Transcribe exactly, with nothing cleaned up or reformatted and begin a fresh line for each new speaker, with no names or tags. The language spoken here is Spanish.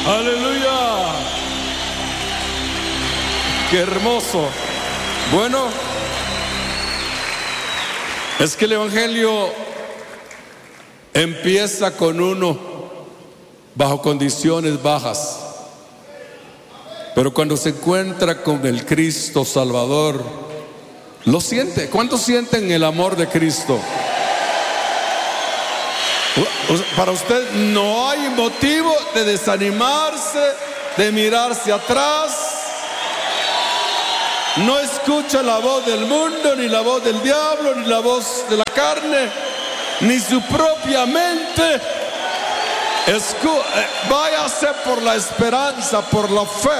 Aleluya. Qué hermoso. Bueno, es que el evangelio empieza con uno bajo condiciones bajas, pero cuando se encuentra con el Cristo Salvador, lo siente. ¿Cuántos sienten el amor de Cristo? Para usted no hay motivo de desanimarse, de mirarse atrás. No escucha la voz del mundo, ni la voz del diablo, ni la voz de la carne, ni su propia mente. Escu- váyase por la esperanza, por la fe.